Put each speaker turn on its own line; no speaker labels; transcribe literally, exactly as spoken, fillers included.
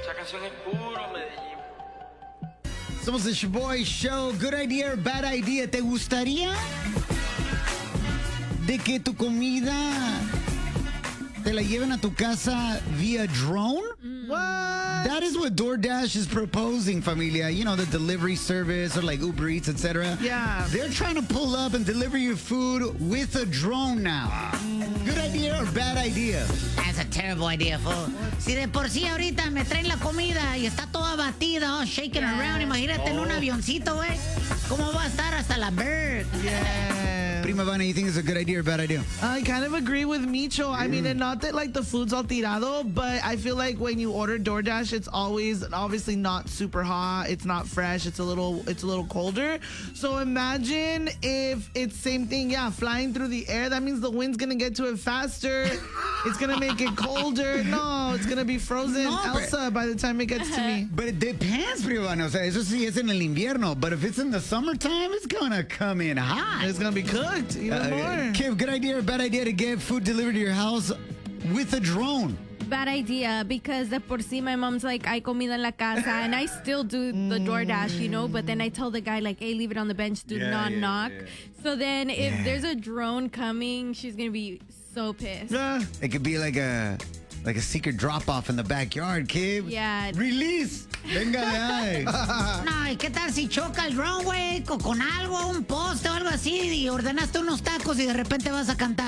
Esa canción es puro Medellín.
Somos the Shoboy Show. Good idea or bad idea. ¿Te gustaría de que tu comida te la lleven a tu casa via drone?
What?
That is what DoorDash is proposing, familia. You know, the delivery service or like Uber Eats, et cetera.
Yeah.
They're trying to pull up and deliver your food with a drone now. Good idea or bad idea?
That's a terrible idea, fool. Si de por sí ahorita me traen la comida y está toda batida, oh, shaking around, imagínate en un avioncito, güey. ¿Cómo va a estar hasta la bird?
Yeah.
Prima Vana, you think it's a good idea or bad idea?
I kind of agree with Micho. I mean, and not that like the food's all tirado, but I feel like when you order DoorDash, it's always obviously not super hot. It's not fresh. It's a little, it's a little colder. So imagine if it's same thing. Yeah, flying through the air. That means the wind's gonna get to it faster. It's gonna make it colder. No, it's gonna be frozen
No, but-
Elsa by the time it gets to me.
But it depends, Prima Vana. O sea, eso sí es en el invierno. But if it's in the summertime, it's gonna come in hot.
It's gonna be cooked even
Uh,
more.
Kim, good idea or bad idea to get food delivered to your house with a drone?
Bad idea, because de por sí my mom's like, hay comida en la casa, and I still do the DoorDash, you know, but then I tell the guy, like, hey, leave it on the bench, do
Yeah,
not
yeah,
knock.
yeah.
So then if
Yeah.
there's a drone coming, she's going to be so pissed.
Yeah.
It could be like a like a secret drop off in the backyard, kid.
Yeah.
Release. Venga de ahí.
No, ¿y qué tal si choca el drone, güey, co- con algo, un poste o algo así, y ordenaste unos tacos y de repente vas a cantar?